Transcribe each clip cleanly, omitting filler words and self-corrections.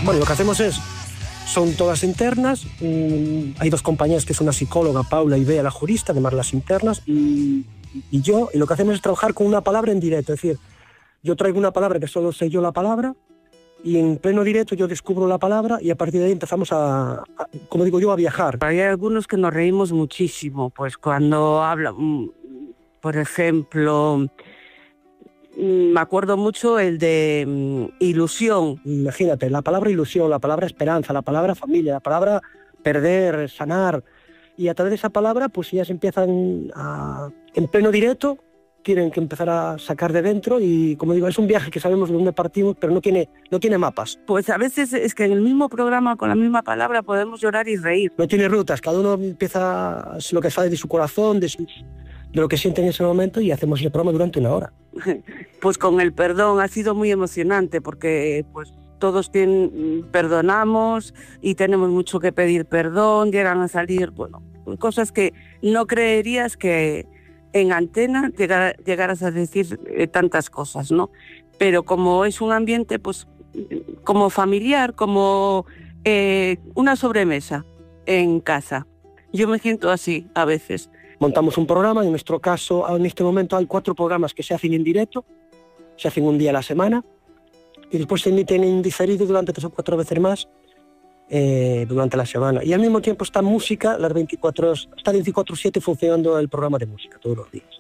Bueno, lo que hacemos son todas internas. Hay dos compañeras, que es una psicóloga, Paula, y Bea, la jurista, además las internas, y yo, y lo que hacemos es trabajar con una palabra en directo. Es decir, yo traigo una palabra que solo sé yo la palabra, y en pleno directo yo descubro la palabra, y a partir de ahí empezamos como digo yo, a viajar. Hay algunos que nos reímos muchísimo, pues cuando hablan, por ejemplo, me acuerdo mucho el de ilusión. Imagínate, la palabra ilusión, la palabra esperanza, la palabra familia, la palabra perder, sanar, y a través de esa palabra pues ya se empiezan en pleno directo, tienen que empezar a sacar de dentro, y como digo, es un viaje que sabemos de dónde partimos, pero no tiene mapas. Pues a veces es que en el mismo programa, con la misma palabra, podemos llorar y reír. No tiene rutas, cada uno empieza lo que sale de su corazón, de lo que siente en ese momento, y hacemos el programa durante 1 hora. Pues con el perdón ha sido muy emocionante, porque pues todos perdonamos y tenemos mucho que pedir perdón, llegan a salir, bueno, cosas que no creerías que en antena llegaras a decir tantas cosas, ¿no? Pero como es un ambiente, pues, como familiar, como una sobremesa en casa. Yo me siento así a veces. Montamos un programa, en nuestro caso, en este momento hay 4 programas que se hacen en directo, se hacen un día a la semana, y después se emiten en diferido durante 3 o 4 veces más durante la semana. Y al mismo tiempo está música, las 24/7 funcionando el programa de música todos los días.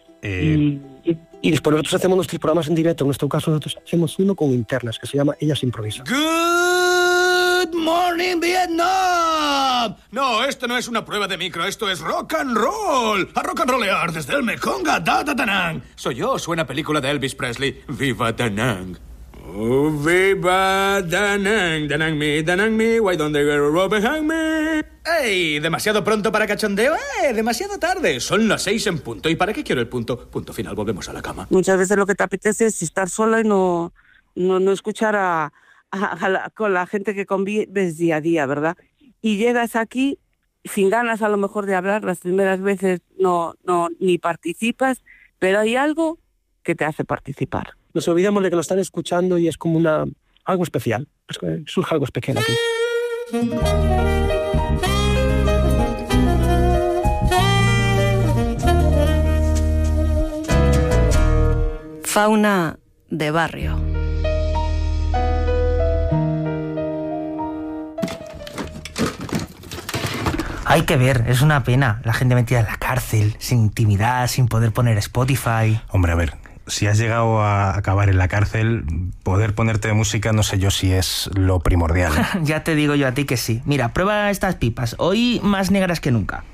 Y después nosotros hacemos nuestros programas en directo. En nuestro caso nosotros hacemos uno con internas, que se llama Ellas Improvisan. Good morning, Vietnam. No, esto no es una prueba de micro, esto es rock and roll. A rock and rollear desde el Mekong a Da Nang. Soy yo, suena película de Elvis Presley. Viva Da Nang. Oh, viva Da Nang, Da Nang me, why don't they go rob behind me? ¡Ey! ¿Demasiado pronto para cachondeo? Demasiado tarde. Son las 6 en punto. ¿Y para qué quiero el punto? Punto final, volvemos a la cama. Muchas veces lo que te apetece es estar sola y no escuchar con la gente que convives día a día, ¿verdad? Y llegas aquí sin ganas a lo mejor de hablar, las primeras veces ni participas, pero hay algo que te hace participar. Nos olvidamos de que lo están escuchando y es como algo especial. Surge algo especial aquí. Fauna de barrio. Hay que ver, es una pena. La gente metida en la cárcel, sin intimidad, sin poder poner Spotify. Hombre, a ver, si has llegado a acabar en la cárcel, poder ponerte música no sé yo si es lo primordial. Ya te digo yo a ti que sí. Mira, prueba estas pipas. Hoy más negras que nunca.